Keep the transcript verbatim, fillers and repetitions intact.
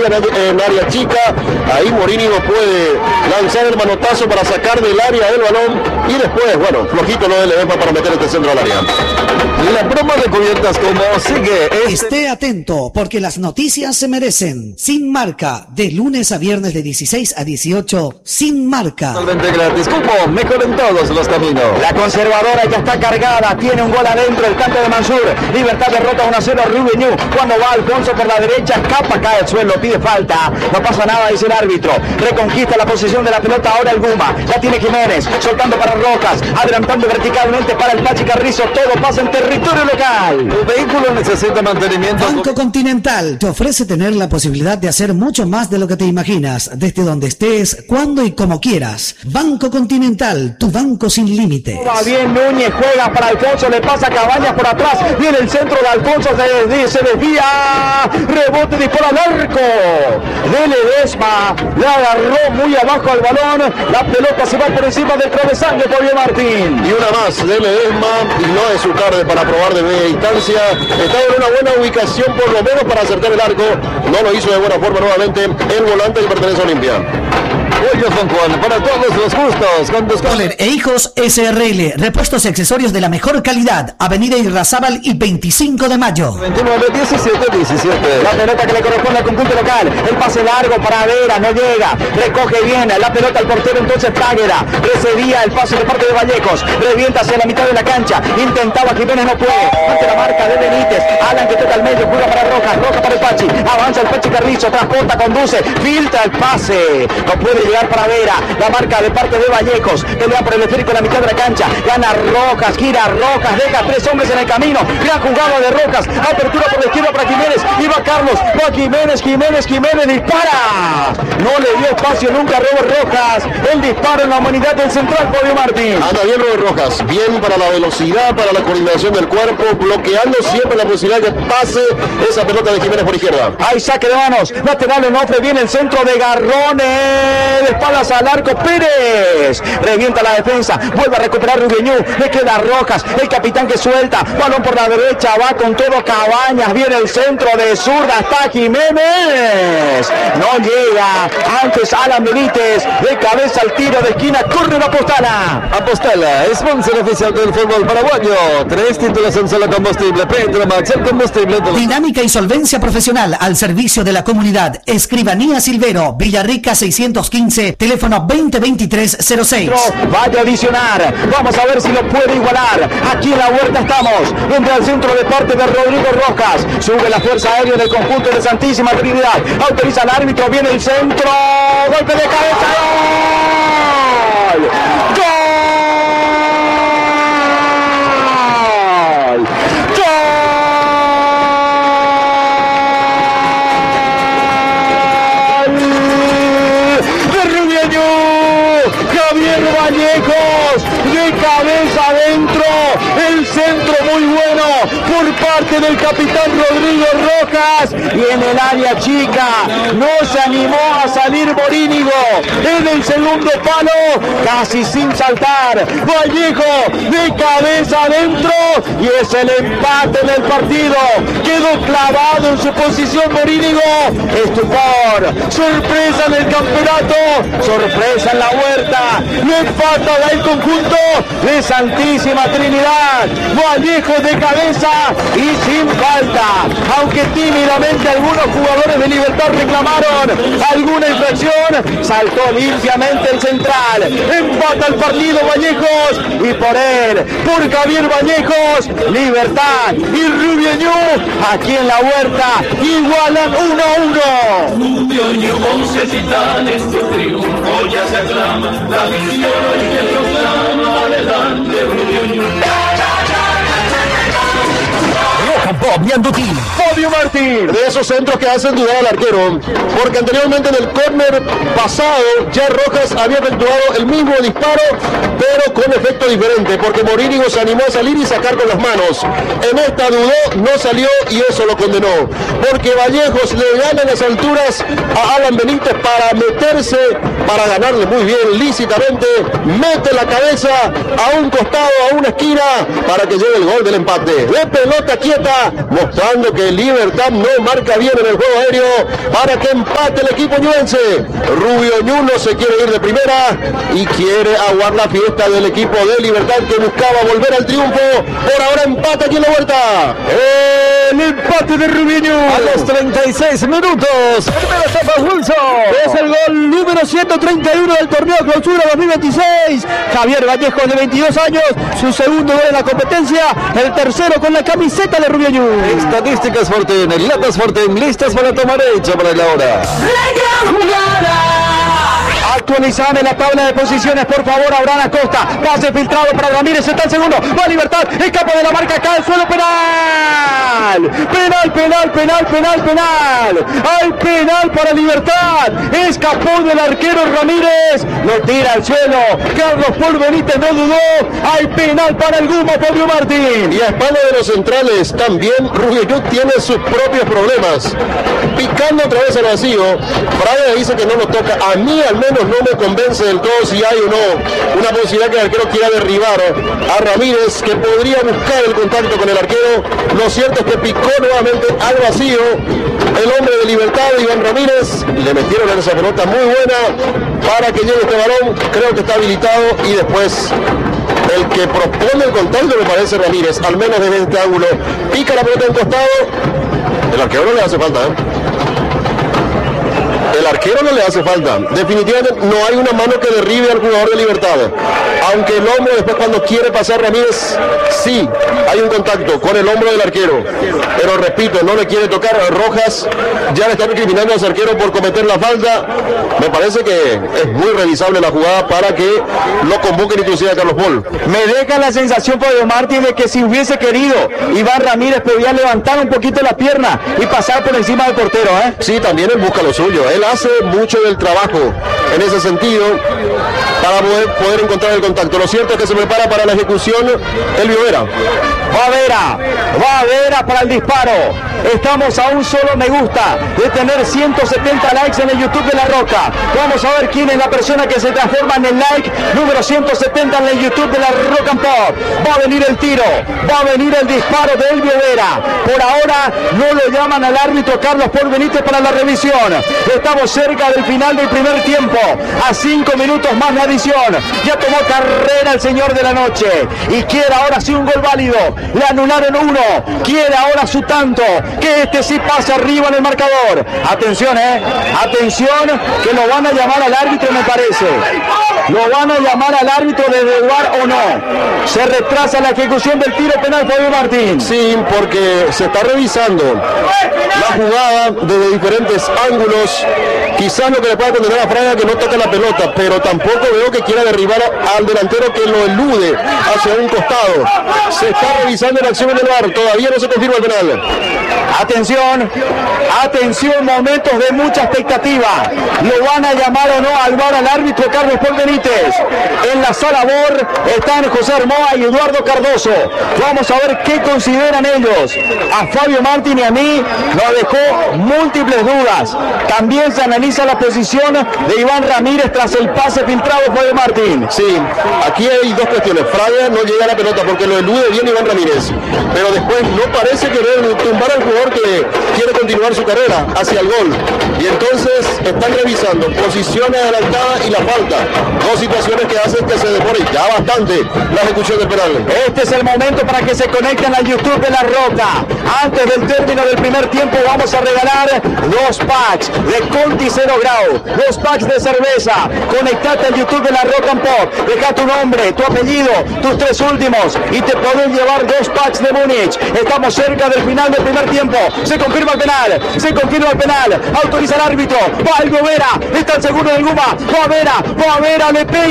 en, en área chica. Ahí Morínigo puede lanzar el manotazo para sacar del área el balón y después, bueno, flojito lo de Ledesma para meter este centro al área. La broma de cubiertas como sigue. Este... Esté atento porque las noticias se merecen. Sin Marca, de lunes a viernes de dieciséis a dieciocho, Sin Marca. Totalmente gratis, como mejor en todos los caminos. La conservadora ya está cargada, tiene un gol adentro, el tanque de Mansur. Libertad derrota uno a cero a Rubén Ñu. Cuando va Alfonso por la derecha, escapa, cae al suelo, pide falta. No pasa nada, dice el árbitro. Reconquista la posesión de la pelota ahora el Guma. La tiene Jiménez, soltando para Rojas, adelantando verticalmente para el Pachi Carrizo. Todo pasa en territorio local. El vehículo necesita mantenimiento. Banco Continental te ofrece tener la posibilidad de hacer mucho más de lo que te imaginas, desde donde estés, cuando y como quieras. Banco Continental, tu banco sin límites. Va bien Núñez, juega para Alfonso, le pasa Cabañas por atrás, viene el centro de Alfonso, se, se desvía, rebote, dispara al arco de Ledesma, le agarró muy abajo al balón, la pelota se va por encima del travesaño de Fabio Martín. Y una más de Ledesma, y no es su tarde para probar de media distancia, está en una buena ubicación por lo menos para acertar el arco, no lo hizo de buena forma nuevamente el volante que pertenece a Olimpia. Pollo San Juan, para todos los gustos, con descuento. Kohler e Hijos S R L, repuestos y accesorios de la mejor calidad, Avenida Irrazábal y veinticinco de mayo. veintinueve, diecisiete, diecisiete. La pelota que le corresponde al conjunto local, el pase largo para Vera, no llega, recoge bien la pelota al portero entonces Tágueda, recibía el pase de parte de Vallejos, revienta hacia la mitad de la cancha, intentaba Jiménez, no puede, ante la marca de Benítez, Alan que toca al medio, juega para Rojas, Rojas para el Pachi, avanza el Pachi Carrizo, transporta, conduce, filtra el pase, no puede llegar para Vera, la marca de parte de Vallejos, pelea por el esférico en la mitad de la cancha, gana Rojas, gira Rojas, deja tres hombres en el camino, gran jugada de Rojas, apertura por la izquierda para Jiménez, y va Carlos, va Jiménez, Jiménez, Jiménez, dispara, no le dio espacio nunca a Robert Rojas, el disparo en la humanidad del central Fabio Martín. Anda bien Robert Rojas, bien para la velocidad, para la coordinación del cuerpo, bloqueando siempre la posibilidad de que pase esa pelota de Jiménez por izquierda. Hay saque de manos, lateral en ofre, viene el centro de Garrones, de espaldas al arco, Pérez, revienta la defensa, vuelve a recuperar Rubén Ñu, le queda Rojas, el capitán que suelta, balón por la derecha, va con todo Cabañas, viene el centro de zurda, está Jiménez, no llega, antes Alan Benítez, de cabeza al tiro de esquina, corre la Apostala. Apostala, sponsor oficial del fútbol paraguayo, tres títulos en solo combustible, Petromax, el combustible de... Dinámica y solvencia profesional al servicio de la comunidad, Escribanía Silvero, Villarrica seiscientos quince, teléfono veinte veintitrés cero seis. Vaya a adicionar, vamos a ver si lo puede igualar, aquí en la huerta estamos, entra al centro de parte de Rodrigo Rojas, sube la fuerza aérea del conjunto de Santísima Trinidad, autoriza al árbitro, viene el centro, golpe de cabeza, ¡gol! ¡Gol! Vallejos, de cabeza adentro, el centro muy bueno por parte del capitán Rodrigo Rojas, y en el área chica no se animó a salir Morínigo, en el segundo palo, casi sin saltar, Vallejo de cabeza adentro, y es el empate en el partido, quedó clavado en su posición Morínigo, estupor, sorpresa en el campeonato, sorpresa en la huerta, le empata el conjunto de Santísima Trinidad, Vallejo de cabeza y sin falta, aunque tímidamente algunos jugadores de Libertad reclamaron alguna infracción, saltó limpiamente el central, empata el partido Vallejos, y por él, por Javier Vallejos, Libertad y Rubén Ñu, aquí en la huerta, igualan uno a uno. Rubén Ñu, once titanes, tu triunfo ya se aclama, la victoria y el proclama, adelante Rubén Ñu. Bob Yanduti, Fabio Martín, de esos centros que hacen dudar al arquero, porque anteriormente en el córner pasado ya Rojas había efectuado el mismo disparo, pero con efecto diferente, porque Morínigo se animó a salir y sacar con las manos. En esta dudó, no salió y eso lo condenó, porque Vallejos le gana en las alturas a Alan Benítez para meterse, para ganarle muy bien, lícitamente, mete la cabeza a un costado, a una esquina, para que llegue el gol del empate. De pelota quieta, Roca, mostrando que Libertad no marca bien en el juego aéreo para que empate el equipo ñuense. Rubio Ñuno se quiere ir de primera y quiere aguar la fiesta del equipo de Libertad que buscaba volver al triunfo. Por ahora empata aquí en la vuelta. El empate de Rubio Ñuno. A los treinta y seis minutos. Primera etapa, Wilson. Es el gol número ciento treinta y uno del torneo Clausura dos mil veintiséis. Javier Vallejo, de veintidós años, su segundo gol en la competencia, el tercero con la camiseta de Rubio Ñuno. Estadísticas Forten, latas Forten, listas para tomar hecha para la hora. Actualizan en la tabla de posiciones, por favor, Abraham Acosta. Pase filtrado para Ramírez, está el segundo. Va a Libertad, escapa de la marca, cae al suelo, penal. Penal, penal, penal, penal, penal. Hay penal para Libertad. Escapó del arquero Ramírez, lo tira al suelo. Carlos Paul Benítez no dudó. Hay penal para el Guma, Fabio Martín. Y a espalda de los centrales también Rubio Ñuno tiene sus propios problemas. Picando otra vez al vacío. Braga dice que no lo toca. A mí al menos no me convence del todo si hay o no una posibilidad que el arquero quiera derribar a Ramírez, que podría buscar el contacto con el arquero. Lo cierto es que picó nuevamente al vacío el hombre de Libertad, Iván Ramírez. Le metieron en esa pelota muy buena para que llegue este balón. Creo que está habilitado y después el que propone el contacto me parece Ramírez, al menos desde este ángulo. Pica la pelota en costado. El arquero no le hace falta, ¿eh? El arquero no le hace falta. Definitivamente no hay una mano que derribe al jugador de Libertad. Aunque el hombro después cuando quiere pasar Ramírez, sí, hay un contacto con el hombro del arquero. Pero repito, no le quiere tocar. Rojas ya le está recriminando al arquero por cometer la falta. Me parece que es muy revisable la jugada para que lo convoquen inclusive a Carlos Paul. Me deja la sensación, Fabio Martín, de que si hubiese querido, Iván Ramírez podía levantar un poquito la pierna y pasar por encima del portero, ¿eh? Sí, también él busca lo suyo. Él hace mucho del trabajo en ese sentido para poder, poder encontrar el contacto. Lo cierto es que se prepara para la ejecución Elvio Vera. Va Vera, va Vera para el disparo. Estamos a un solo me gusta de tener ciento setenta likes en el YouTube de La Roca. Vamos a ver quién es la persona que se transforma en el like número ciento setenta en el YouTube de La Rock and Pop. Va a venir el tiro, va a venir el disparo de Elvio Vera. Por ahora no lo llaman al árbitro Carlos Paul Benítez para la revisión. Estamos cerca del final del primer tiempo. A cinco minutos más la adición. Ya tomó carrera el señor de la noche y quiere ahora sí un gol válido. Le anularon uno, quiere ahora su tanto, que este sí pase arriba en el marcador. Atención, eh, atención, que lo van a llamar al árbitro, me parece. Lo van a llamar al árbitro de lugar o no. Se retrasa la ejecución del tiro penal, Fabio Martín. Sí, porque se está revisando la jugada desde diferentes ángulos. Quizás lo que le pueda condenar a Fraga que no toca la pelota, pero tampoco veo que quiera derribar al delantero que lo elude hacia un costado. Se está revisando la acción en el V A R, todavía no se confirma el penal. Atención, atención, momentos de mucha expectativa. ¿Lo van a llamar o no al V A R al árbitro Carlos Paul Benítez? En la sala B O R están José Armoa y Eduardo Cardoso. Vamos a ver qué consideran ellos. A Fabio Martín y a mí nos dejó múltiples dudas. También se analiza la posición de Iván Ramírez tras el pase filtrado, Fabio Martín. Sí, aquí hay dos cuestiones. Fraga no llega a la pelota porque lo elude bien Iván Ramírez, pero después no parece querer tumbar al jugador que quiere continuar su carrera hacia el gol. Y entonces están revisando posición adelantada y la falta. Dos situaciones que hacen que se demore ya bastante la ejecución del penal. Este es el momento para que se conecten al YouTube de La Roca. Antes del término del primer tiempo vamos a regalar dos packs de Conti Cero Grau, dos packs de cerveza. Conectate al YouTube de La Rock and Pop, deja tu nombre, tu apellido, tus tres últimos y te pueden llevar dos packs de Múnich. Estamos cerca del final del primer tiempo. Se confirma el penal, se confirma el penal. Autoriza el árbitro, va el Vera, está el segundo del Guma, va Vera, va Vera, le pega.